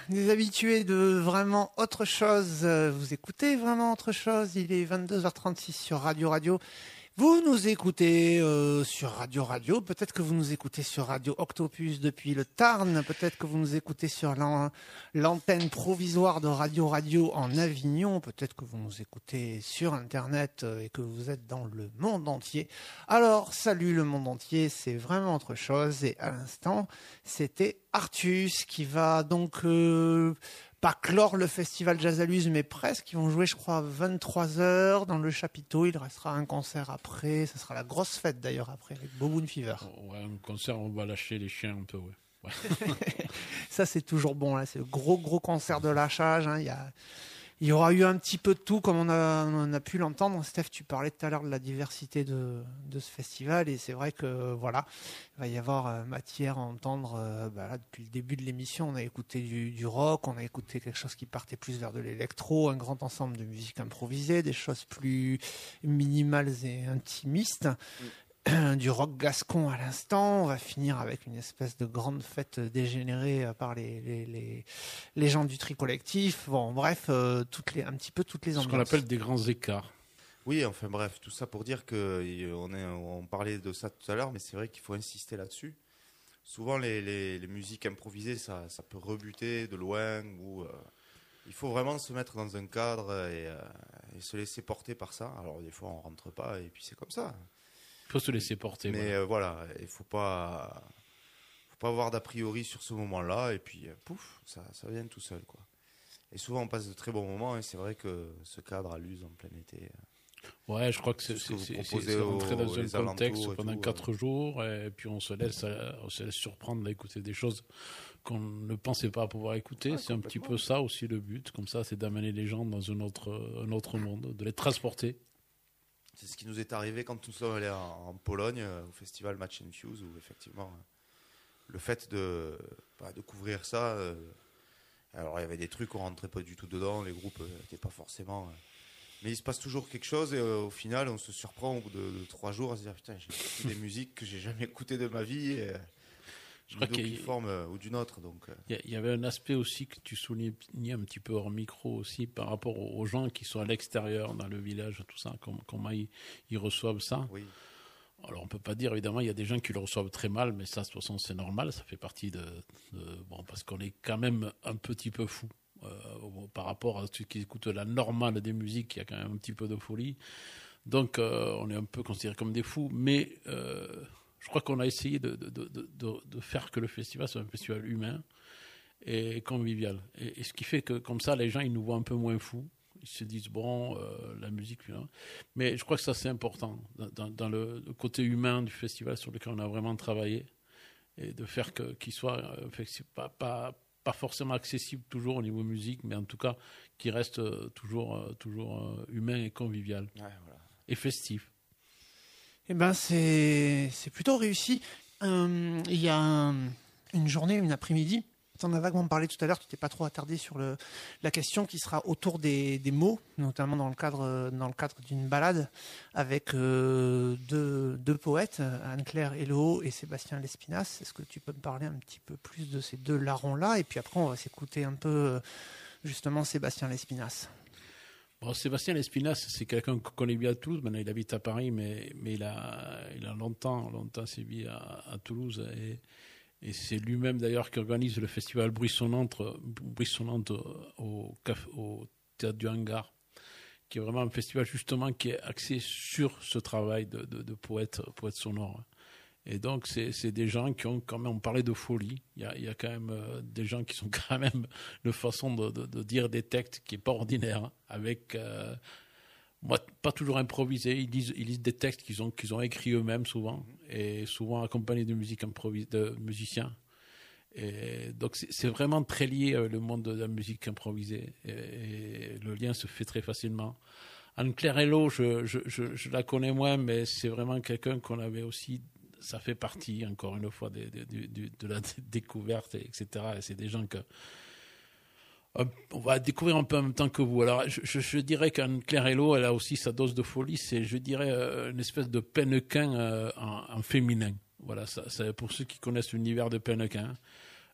des habitués de Vraiment Autre Chose. Vous écoutez Vraiment Autre Chose, il est 22h36 sur Radio Radio. Vous nous écoutez sur Radio Radio, peut-être que vous nous écoutez sur Radio Octopus depuis le Tarn, peut-être que vous nous écoutez sur l'antenne provisoire de Radio Radio en Avignon, peut-être que vous nous écoutez sur Internet et que vous êtes dans le monde entier. Alors, salut le monde entier, c'est Vraiment Autre Chose et à l'instant, c'était Artus qui va donc... pas clore le festival Jazzaluz, mais presque. Ils vont jouer, je crois, à 23h dans le chapiteau. Il restera un concert après. Ça sera la grosse fête, d'ailleurs, après, avec Boboon Fever. Ouais, un concert, on va lâcher les chiens un peu, ouais. Ça, c'est toujours bon, là. C'est le gros concert de lâchage. Hein. Il y aura eu un petit peu de tout, comme on a pu l'entendre. Steph, tu parlais tout à l'heure de la diversité de ce festival, et c'est vrai que voilà, il va y avoir matière à entendre. Là, depuis le début de l'émission, on a écouté du rock, on a écouté quelque chose qui partait plus vers de l'électro, un grand ensemble de musique improvisée, des choses plus minimales et intimistes. Du rock gascon à l'instant. On va finir avec une espèce de grande fête dégénérée par les gens du tri collectif. Bon, bref, un petit peu toutes les ambiances. Ce qu'on appelle des grands écarts. Oui, enfin bref, tout ça pour dire on parlait de ça tout à l'heure, mais c'est vrai qu'il faut insister là-dessus. Souvent, les musiques improvisées, ça peut rebuter de loin, ou il faut vraiment se mettre dans un cadre et se laisser porter par ça. Alors des fois, on rentre pas, et puis c'est comme ça. Il faut se laisser porter. Mais voilà, il faut pas avoir d'a priori sur ce moment-là, et puis pouf, ça vient tout seul, quoi. Et souvent on passe de très bons moments, et c'est vrai que ce cadre à Luz en plein été. Ouais, je crois que c'est rentrer dans un contexte pendant 4 jours, et puis on se laisse surprendre à écouter des choses qu'on ne pensait pas pouvoir écouter. C'est un petit peu ça aussi le but, comme ça, c'est d'amener les gens dans un autre monde, de les transporter. C'est ce qui nous est arrivé quand nous sommes allés en Pologne, au festival Match and Fuse, où effectivement, le fait de couvrir ça, alors il y avait des trucs, on rentrait pas du tout dedans, les groupes n'étaient pas forcément... mais il se passe toujours quelque chose, et au final, on se surprend au bout de 3 jours à se dire, putain, j'ai écouté des musiques que j'ai jamais écoutées de ma vie, et je crois qu'il y a une forme ou d'une autre. Donc, il y avait un aspect aussi que tu soulignais un petit peu hors micro aussi, par rapport aux gens qui sont à l'extérieur, dans le village, tout ça, comment ils reçoivent ça. Oui. Alors on peut pas dire, évidemment, il y a des gens qui le reçoivent très mal, mais ça, de toute façon, c'est normal, ça fait partie parce qu'on est quand même un petit peu fou. Par rapport à ceux qui écoutent la normale des musiques, il y a quand même un petit peu de folie. Donc on est un peu considérés comme des fous, mais je crois qu'on a essayé de faire que le festival soit un festival humain et convivial. Et ce qui fait que comme ça, les gens, ils nous voient un peu moins fous. Ils se disent, bon, la musique, mais je crois que ça, c'est important, dans le côté humain du festival sur lequel on a vraiment travaillé, et de faire qu'il soit pas forcément accessible toujours au niveau musique, mais en tout cas, qu'il reste toujours humain et convivial. Ouais, voilà. Et festif. Eh ben, c'est plutôt réussi. Il y a une journée, une après-midi, tu en as vaguement parlé tout à l'heure, tu t'es pas trop attardé sur la question qui sera autour des mots, notamment dans le cadre d'une balade avec deux poètes, Anne-Claire Hello et Sébastien Lespinasse. Est-ce que tu peux me parler un petit peu plus de ces deux larrons-là? Et puis après, on va s'écouter un peu justement Sébastien Lespinasse. Bon, Sébastien Lespinasse, c'est quelqu'un qu'on connaît bien à Toulouse. Maintenant, il habite à Paris, mais il a longtemps sévi à Toulouse. Et c'est lui-même, d'ailleurs, qui organise le festival Bruissonnante au Théâtre du Hangar, qui est vraiment un festival, justement, qui est axé sur ce travail de poète sonore. Et donc, c'est des gens qui ont quand même, on parlait de folie. Il y a quand même des gens qui sont quand même de façon de dire des textes qui n'est pas ordinaire, hein, avec, moi, pas toujours improvisés. Ils lisent des textes qu'ils ont écrits eux-mêmes souvent, et souvent accompagnés de de musiciens. Et donc, c'est vraiment très lié le monde de la musique improvisée, et le lien se fait très facilement. Anne-Claire Hello, je la connais moins, mais c'est vraiment quelqu'un qu'on avait aussi. Ça fait partie, encore une fois, de la découverte, etc. Et c'est des gens que on va découvrir un peu en même temps que vous. Alors, je dirais qu'Anne-Claire Hello, elle a aussi sa dose de folie. C'est, je dirais, une espèce de Pennequin en féminin. Voilà, ça, pour ceux qui connaissent l'univers de Pennequin.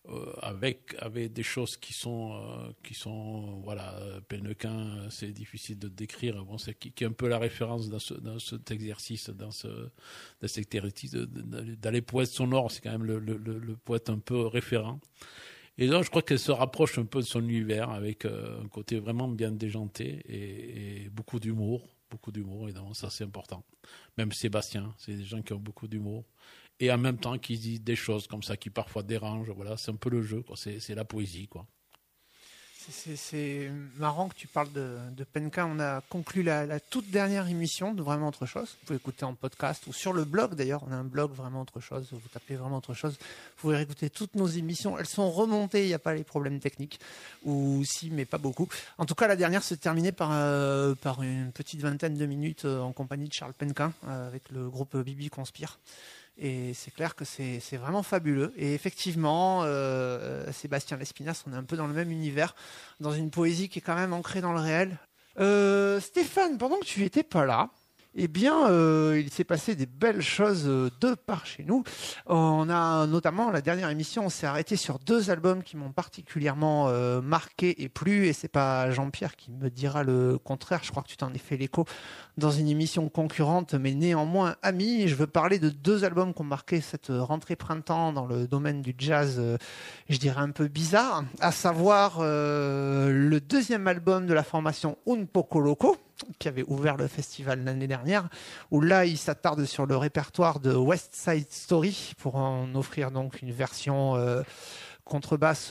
avec des choses qui sont voilà, Pennequin, c'est difficile de décrire. Bon, c'est qui est un peu la référence dans cet exercice, dans cet exercice dans les poètes sonores, c'est quand même le poète un peu référent. Et donc, je crois qu'elle se rapproche un peu de son univers avec un côté vraiment bien déjanté et beaucoup d'humour, évidemment, ça c'est important. Même Sébastien, c'est des gens qui ont beaucoup d'humour. Et en même temps, qui disent des choses comme ça, qui parfois dérangent. Voilà, c'est un peu le jeu, quoi. C'est la poésie, quoi. C'est marrant que tu parles de Pennequin. On a conclu la toute dernière émission de Vraiment Autre Chose. Vous pouvez écouter en podcast ou sur le blog d'ailleurs. On a un blog Vraiment Autre Chose. Vous tapez Vraiment Autre Chose. Vous pouvez réécouter toutes nos émissions. Elles sont remontées. Il n'y a pas les problèmes techniques. Ou si, mais pas beaucoup. En tout cas, la dernière se terminait par une petite vingtaine de minutes en compagnie de Charles Pennequin avec le groupe Bibi Conspire. Et c'est clair que c'est vraiment fabuleux. Et effectivement, Sébastien Lespinasse, on est un peu dans le même univers, dans une poésie qui est quand même ancrée dans le réel. Stéphane, pendant que tu n'étais pas là, eh bien, il s'est passé des belles choses de par chez nous. On a notamment, la dernière émission, on s'est arrêté sur 2 albums qui m'ont particulièrement marqué et plu. Et c'est pas Jean-Pierre qui me dira le contraire. Je crois que tu t'en es fait l'écho dans une émission concurrente, mais néanmoins amie. Je veux parler de 2 albums qui ont marqué cette rentrée printemps dans le domaine du jazz, je dirais un peu bizarre, à savoir le 2e album de la formation Un Poco Loco, qui avait ouvert le festival l'année dernière, où là, il s'attarde sur le répertoire de West Side Story pour en offrir donc une version contrebasse,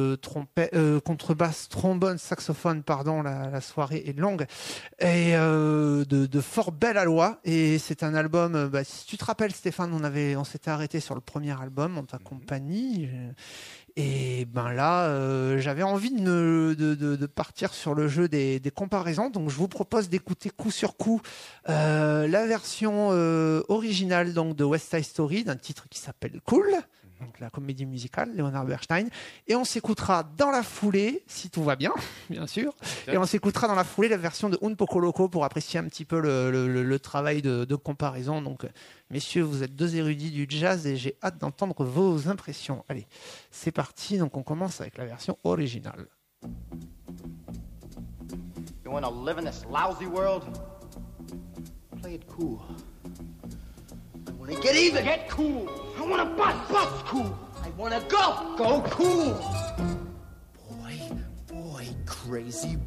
trombone, saxophone, pardon, la soirée est longue, et de fort belle aloi. Et c'est un album, si tu te rappelles Stéphane, on s'était arrêté sur le premier album en ta compagnie. Et ben là, j'avais envie de partir sur le jeu des comparaisons. Donc, je vous propose d'écouter coup sur coup la version originale donc de West Side Story, d'un titre qui s'appelle Cool, donc la comédie musicale, Leonard Bernstein. Et on s'écoutera dans la foulée, si tout va bien, bien sûr. Et on s'écoutera dans la foulée la version de Un Poco Loco pour apprécier un petit peu le travail de comparaison. Donc, messieurs, vous êtes 2 érudits du jazz et j'ai hâte d'entendre vos impressions. Allez, c'est parti. Donc, on commence avec la version originale. You want to live in this lousy world? Play it cool. I want to get even. Get cool. I want to bust cool. I want to go cool. Boy, crazy